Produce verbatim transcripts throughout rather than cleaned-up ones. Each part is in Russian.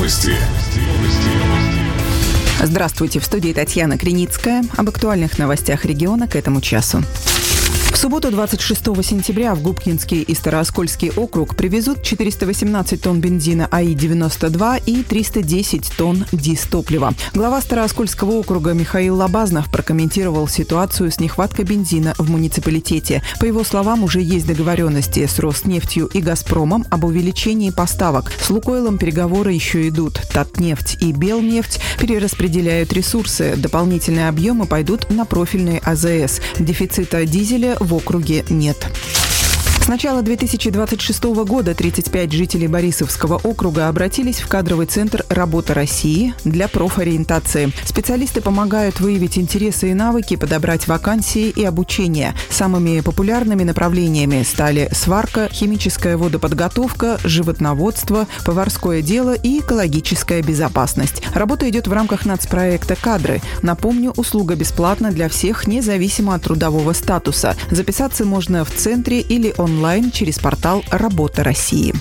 Новости. Здравствуйте, в студии Татьяна Криницкая. Об актуальных новостях региона к этому часу. В субботу, двадцать шестого сентября, в Губкинский и Старооскольский округ привезут четыреста восемнадцать тонн бензина АИ девяносто два и триста десять тонн дизтоплива. Глава Старооскольского округа Михаил Лобазнов прокомментировал ситуацию с нехваткой бензина в муниципалитете. По его словам, уже есть договоренности с Роснефтью и Газпромом об увеличении поставок. С Лукойлом переговоры еще идут. Татнефть и Белнефть перераспределяют ресурсы. Дополнительные объемы пойдут на профильные АЗС. Дефицита дизеля в округе нет. С начала две тысячи двадцать шестого года тридцать пять жителей Борисовского округа обратились в кадровый центр «Работа России» для профориентации. Специалисты помогают выявить интересы и навыки, подобрать вакансии и обучение. Самыми популярными направлениями стали сварка, химическая водоподготовка, животноводство, поварское дело и экологическая безопасность. Работа идет в рамках нацпроекта «Кадры». Напомню, услуга бесплатна для всех, независимо от трудового статуса. Записаться можно в центре или онлайн. онлайн через портал «Работа России».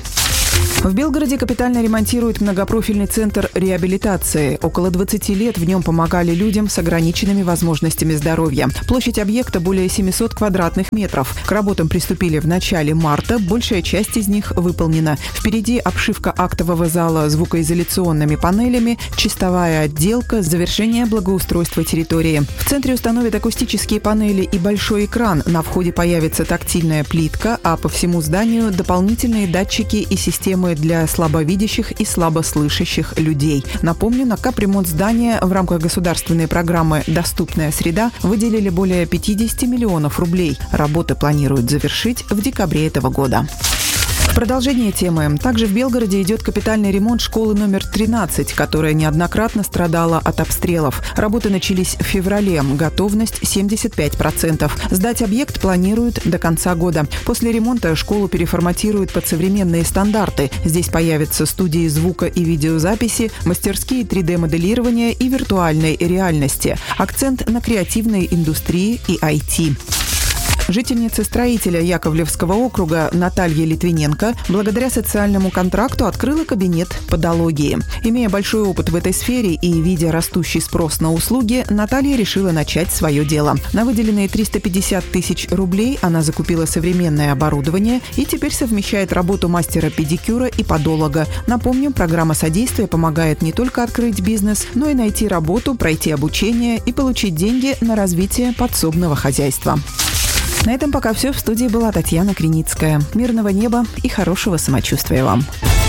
В Белгороде капитально ремонтируют многопрофильный центр реабилитации. Около двадцати лет в нем помогали людям с ограниченными возможностями здоровья. Площадь объекта более семисот квадратных метров. К работам приступили в начале марта. Большая часть из них выполнена. Впереди обшивка актового зала звукоизоляционными панелями, чистовая отделка, завершение благоустройства территории. В центре установят акустические панели и большой экран. На входе появится тактильная плитка, а по всему зданию дополнительные датчики и системы для слабовидящих и слабослышащих людей. Напомню, на капремонт здания в рамках государственной программы «Доступная среда» выделили более пятьдесят миллионов рублей. Работы планируют завершить в декабре этого года. В продолжение темы. Также в Белгороде идет капитальный ремонт школы номер тринадцать, которая неоднократно страдала от обстрелов. Работы начались в феврале. Готовность семьдесят пять процентов. Сдать объект планируют до конца года. После ремонта школу переформатируют под современные стандарты. Здесь появятся студии звука и видеозаписи, мастерские три дэ-моделирования и виртуальной реальности. Акцент на креативной индустрии и ай ти. Жительница строителя Яковлевского округа Наталья Литвиненко благодаря социальному контракту открыла кабинет подологии. Имея большой опыт в этой сфере и видя растущий спрос на услуги, Наталья решила начать свое дело. На выделенные триста пятьдесят тысяч рублей она закупила современное оборудование и теперь совмещает работу мастера педикюра и подолога. Напомню, программа содействия помогает не только открыть бизнес, но и найти работу, пройти обучение и получить деньги на развитие подсобного хозяйства. На этом пока все. В студии была Татьяна Криницкая. Мирного неба и хорошего самочувствия вам.